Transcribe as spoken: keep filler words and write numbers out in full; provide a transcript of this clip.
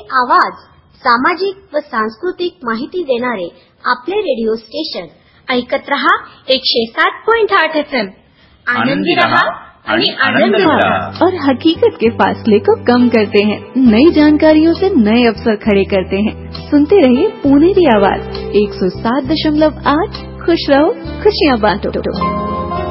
आवाज, सामाजिक व सांस्कृतिक माहिती देणारे आपले रेडिओ स्टेशन ऐकत रहा एकशे सात पॉइंट आठ एफ एम। आनंदी रहा आणि आनंद रहा। और हकीकत के फासले को कम करते हैं, नई जानकारियों से नए अवसर खड़े करते हैं। सुनते रहिए पुनेरी आवाज एक सौ सात दशमलव आठ। खुश रहो, खुशियाँ बांटो।